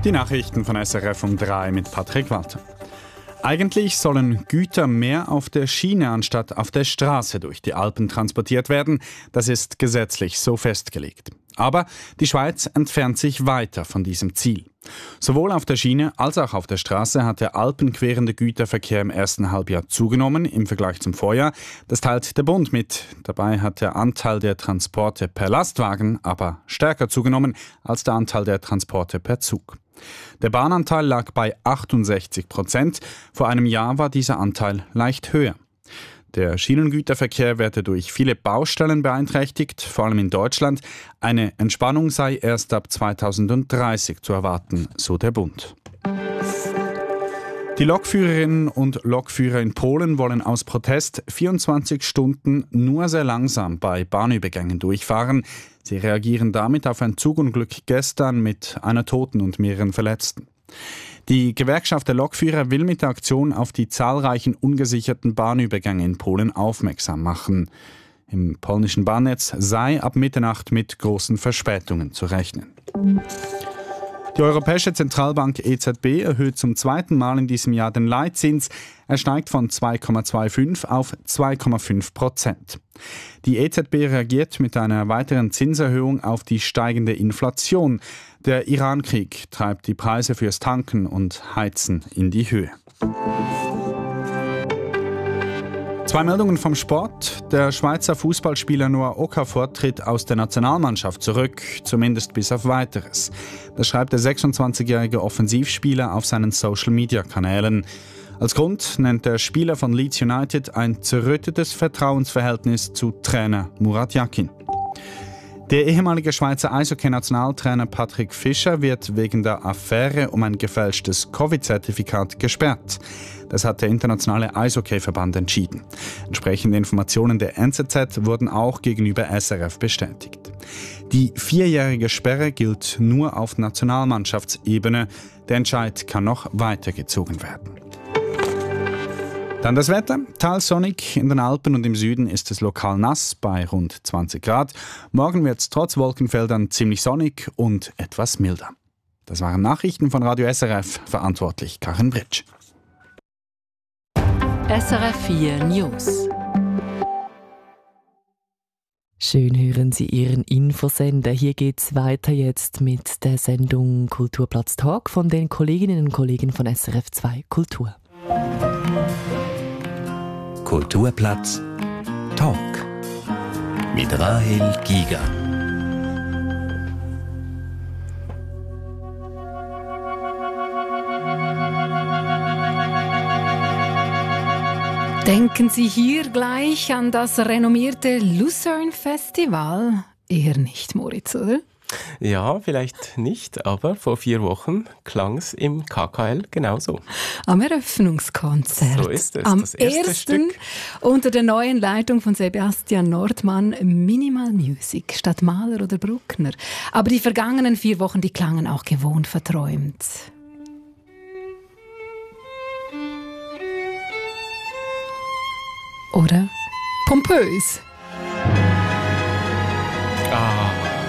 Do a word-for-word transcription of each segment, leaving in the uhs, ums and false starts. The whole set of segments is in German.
Die Nachrichten von S R F um drei mit Patrick Walter. Eigentlich sollen Güter mehr auf der Schiene anstatt auf der Straße durch die Alpen transportiert werden. Das ist gesetzlich so festgelegt. Aber die Schweiz entfernt sich weiter von diesem Ziel. Sowohl auf der Schiene als auch auf der Straße hat der alpenquerende Güterverkehr im ersten Halbjahr zugenommen im Vergleich zum Vorjahr. Das teilt der Bund mit. Dabei hat der Anteil der Transporte per Lastwagen aber stärker zugenommen als der Anteil der Transporte per Zug. Der Bahnanteil lag bei achtundsechzig Prozent. Vor einem Jahr war dieser Anteil leicht höher. Der Schienengüterverkehr werde durch viele Baustellen beeinträchtigt, vor allem in Deutschland. Eine Entspannung sei erst ab zweitausenddreißig zu erwarten, so der Bund. Die Lokführerinnen und Lokführer in Polen wollen aus Protest vierundzwanzig Stunden nur sehr langsam bei Bahnübergängen durchfahren. Sie reagieren damit auf ein Zugunglück gestern mit einer Toten und mehreren Verletzten. Die Gewerkschaft der Lokführer will mit der Aktion auf die zahlreichen ungesicherten Bahnübergänge in Polen aufmerksam machen. Im polnischen Bahnnetz sei ab Mitternacht mit großen Verspätungen zu rechnen. Die Europäische Zentralbank E Z B erhöht zum zweiten Mal in diesem Jahr den Leitzins. Er steigt von zwei Komma fünfundzwanzig auf zwei Komma fünf Prozent. Die E Z B reagiert mit einer weiteren Zinserhöhung auf die steigende Inflation. Der Iran-Krieg treibt die Preise fürs Tanken und Heizen in die Höhe. Zwei Meldungen vom Sport. Der Schweizer Fußballspieler Noah Okafor tritt aus der Nationalmannschaft zurück, zumindest bis auf Weiteres. Das schreibt der sechsundzwanzigjährige Offensivspieler auf seinen Social-Media-Kanälen. Als Grund nennt der Spieler von Leeds United ein zerrüttetes Vertrauensverhältnis zu Trainer Murat Yakin. Der ehemalige Schweizer Eishockey-Nationaltrainer Patrick Fischer wird wegen der Affäre um ein gefälschtes Covid-Zertifikat gesperrt. Das hat der Internationale Eishockey-Verband entschieden. Entsprechende Informationen der N Z Z wurden auch gegenüber S R F bestätigt. Die vierjährige Sperre gilt nur auf Nationalmannschaftsebene. Der Entscheid kann noch weitergezogen werden. Dann das Wetter. Teils sonnig, in den Alpen und im Süden ist es lokal nass bei rund zwanzig Grad. Morgen wird es trotz Wolkenfeldern ziemlich sonnig und etwas milder. Das waren Nachrichten von Radio S R F, verantwortlich Karin Britsch. S R F vier News. Schön hören Sie Ihren Infosender. Hier geht's weiter jetzt mit der Sendung Kulturplatz Talk von den Kolleginnen und Kollegen von S R F zwei Kultur. Kulturplatz Talk mit Rahel Giger. Denken Sie hier gleich an das renommierte Lucerne Festival? Eher nicht, Moritz, oder? Ja, vielleicht nicht, aber vor vier Wochen klang es im K K L genauso. Am Eröffnungskonzert. So ist es, Am das erste ersten Stück. Unter der neuen Leitung von Sebastian Nordmann Minimal Music statt Mahler oder Bruckner. Aber die vergangenen vier Wochen, die klangen auch gewohnt verträumt. Oder pompös. Ah.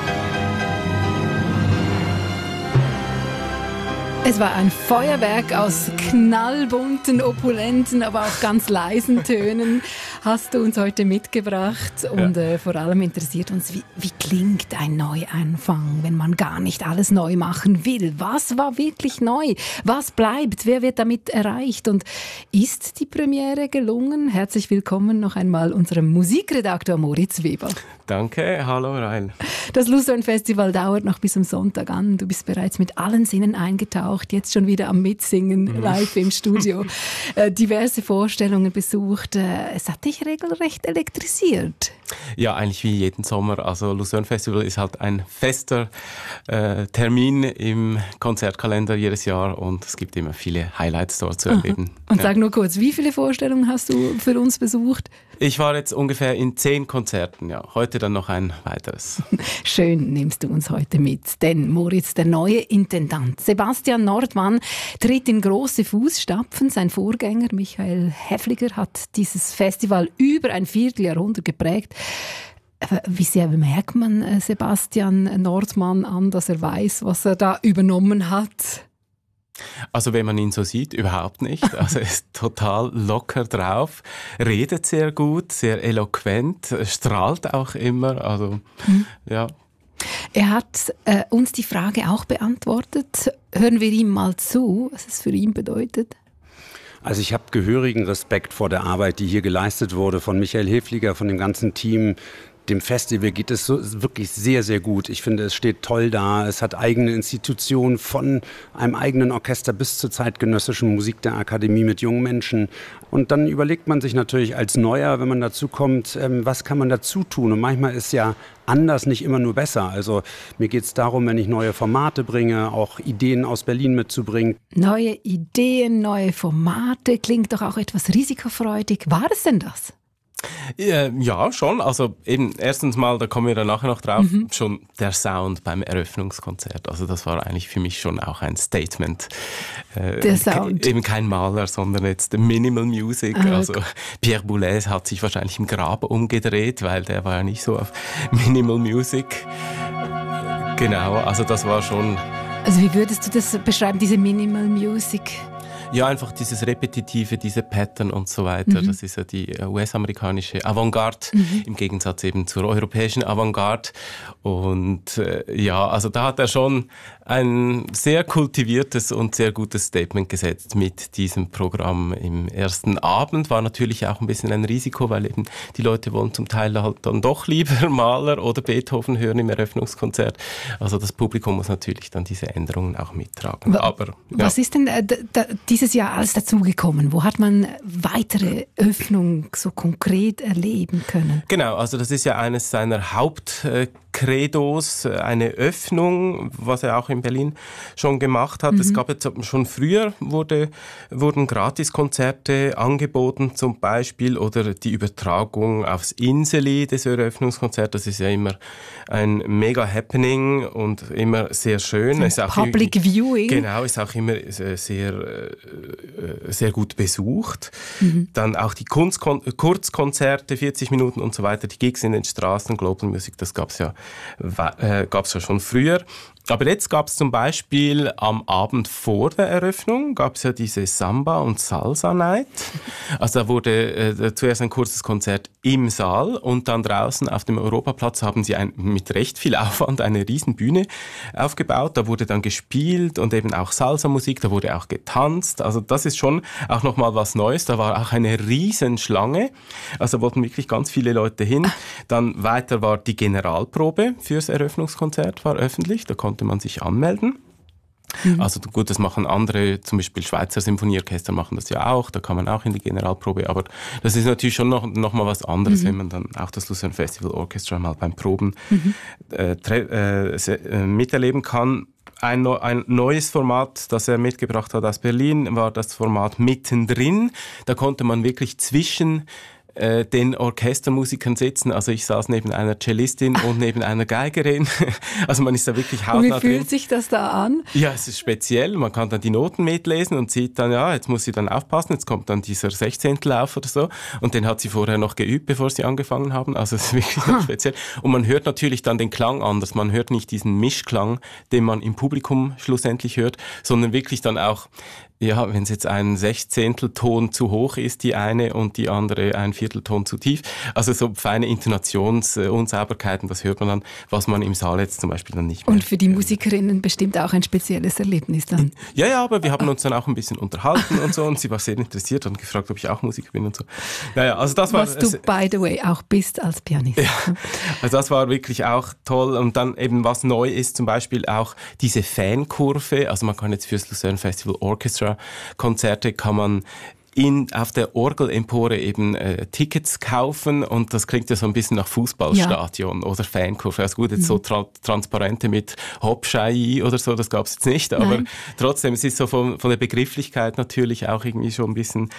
Es war ein Feuerwerk aus knallbunten, opulenten, aber auch ganz leisen Tönen. Hast du uns heute mitgebracht. Und äh, vor allem interessiert uns, wie, wie klingt ein Neuanfang, wenn man gar nicht alles neu machen will? Was war wirklich neu? Was bleibt? Wer wird damit erreicht? Und ist die Premiere gelungen? Herzlich willkommen noch einmal unserem Musikredakteur Moritz Weber. Danke, hallo Rael. Das Lucerne Festival dauert noch bis am Sonntag an. Du bist bereits mit allen Sinnen eingetaucht, jetzt schon wieder am Mitsingen, live im Studio. Äh, diverse Vorstellungen besucht. Äh, es hat dich regelrecht elektrisiert. Ja, eigentlich wie jeden Sommer. Also Lucerne Festival ist halt ein fester äh, Termin im Konzertkalender jedes Jahr und es gibt immer viele Highlights dort zu erleben. Aha. Und ja. sag nur kurz, wie viele Vorstellungen hast du für uns besucht? Ich war jetzt ungefähr in zehn Konzerten, ja. Heute dann noch ein weiteres. Schön nimmst du uns heute mit, denn Moritz, der neue Intendant Sebastian Nordmann, tritt in große Fußstapfen. Sein Vorgänger Michael Häfliger hat dieses Festival über ein Vierteljahrhundert geprägt. Wie sehr merkt man Sebastian Nordmann an, dass er weiß, was er da übernommen hat? Also wenn man ihn so sieht, überhaupt nicht. Also er ist total locker drauf, redet sehr gut, sehr eloquent, strahlt auch immer. Also mhm. ja. Er hat äh, uns die Frage auch beantwortet. Hören wir ihm mal zu, was es für ihn bedeutet. Also ich habe gehörigen Respekt vor der Arbeit, die hier geleistet wurde von Michael Häfliger, von dem ganzen Team. Dem Festival geht es so, wirklich sehr, sehr gut. Ich finde, es steht toll da. Es hat eigene Institutionen von einem eigenen Orchester bis zur zeitgenössischen Musik der Akademie mit jungen Menschen. Und dann überlegt man sich natürlich als Neuer, wenn man dazu kommt, ähm, was kann man dazu tun? Und manchmal ist ja anders nicht immer nur besser. Also mir geht es darum, wenn ich neue Formate bringe, auch Ideen aus Berlin mitzubringen. Neue Ideen, neue Formate, klingt doch auch etwas risikofreudig. War es denn das? Ja, schon. Also eben erstens mal, da kommen wir dann nachher noch drauf, mhm. schon der Sound beim Eröffnungskonzert. Also das war eigentlich für mich schon auch ein Statement. Der Sound. Eben kein Maler, sondern jetzt Minimal Music. Ah, also Pierre Boulez hat sich wahrscheinlich im Grab umgedreht, weil der war ja nicht so auf Minimal Music. Genau, also das war schon... Also wie würdest du das beschreiben, diese Minimal Music? Ja, einfach dieses Repetitive, diese Pattern und so weiter. Mhm. Das ist ja die U S-amerikanische Avantgarde mhm. im Gegensatz eben zur europäischen Avantgarde. Und äh, ja, also da hat er schon ein sehr kultiviertes und sehr gutes Statement gesetzt mit diesem Programm. Im ersten Abend war natürlich auch ein bisschen ein Risiko, weil eben die Leute wollen zum Teil halt dann doch lieber Mahler oder Beethoven hören im Eröffnungskonzert. Also das Publikum muss natürlich dann diese Änderungen auch mittragen. Aber, ja. Was ist denn äh, da, dieses Jahr alles dazugekommen? Wo hat man weitere Öffnung so konkret erleben können? Genau, also das ist ja eines seiner Hauptcredos, eine Öffnung, was er auch in Berlin schon gemacht hat. Mhm. Es gab jetzt schon früher, wurde, wurden Gratiskonzerte angeboten zum Beispiel oder die Übertragung aufs Inseli des Eröffnungskonzerts. Das ist ja immer ein mega Happening und immer sehr schön. Ist auch Public immer, Viewing. Genau, ist auch immer sehr, sehr gut besucht. Mhm. Dann auch die Kunstkon- Kurzkonzerte, vierzig Minuten und so weiter, die Gigs in den Straßen, Global Music, das gab es ja, äh, gab's ja schon früher. Aber jetzt gab es zum Beispiel am Abend vor der Eröffnung gab es ja diese Samba- und Salsa-Night. Also da wurde äh, zuerst ein kurzes Konzert im Saal und dann draußen auf dem Europaplatz haben sie ein, mit recht viel Aufwand eine riesen Bühne aufgebaut. Da wurde dann gespielt und eben auch Salsa-Musik, da wurde auch getanzt. Also das ist schon auch nochmal was Neues. Da war auch eine riesen Schlange. Also wollten wirklich ganz viele Leute hin. Dann weiter war die Generalprobe fürs Eröffnungskonzert, war öffentlich. Da konnte man sich anmelden. Mhm. Also gut, das machen andere, zum Beispiel Schweizer Symphonieorchester machen das ja auch, da kann man auch in die Generalprobe, aber das ist natürlich schon noch, noch mal was anderes, mhm. wenn man dann auch das Lucerne Festival Orchestra mal beim Proben mhm. äh, tre- äh, miterleben kann. Ein, ein neues Format, das er mitgebracht hat aus Berlin, war das Format Mittendrin. Da konnte man wirklich zwischen den Orchestermusikern sitzen. Also ich saß neben einer Cellistin und neben einer Geigerin. Also man ist da wirklich hautnah drin. Und wie fühlt sich das da an? Ja, es ist speziell. Man kann dann die Noten mitlesen und sieht dann, ja, jetzt muss sie dann aufpassen, jetzt kommt dann dieser Sechzehntelauf oder so. Und den hat sie vorher noch geübt, bevor sie angefangen haben. Also es ist wirklich noch speziell. Und man hört natürlich dann den Klang anders. Man hört nicht diesen Mischklang, den man im Publikum schlussendlich hört, sondern wirklich dann auch, ja, wenn es jetzt ein Sechzehntelton zu hoch ist, die eine, und die andere ein Viertelton zu tief. Also so feine Intonationsunsauberkeiten, das hört man dann, was man im Saal jetzt zum Beispiel dann nicht mehr. Und für die Musikerinnen bestimmt auch ein spezielles Erlebnis dann. Ja, ja, aber wir haben uns dann auch ein bisschen unterhalten und so, und sie war sehr interessiert und gefragt, ob ich auch Musiker bin und so. Naja, also das war, was du, by the way, auch bist als Pianist. Ja, also das war wirklich auch toll. Und dann eben, was neu ist, zum Beispiel auch diese Fankurve. Also man kann jetzt fürs Lucerne Festival Orchestra Konzerte kann man in, auf der Orgelempore eben äh, Tickets kaufen, und das klingt ja so ein bisschen nach Fußballstadion ja. oder Fankurve. Also gut, jetzt mhm. so tra- Transparente mit Hopschei oder so, das gab es jetzt nicht, aber Nein. trotzdem, es ist so von, von der Begrifflichkeit natürlich auch irgendwie schon ein bisschen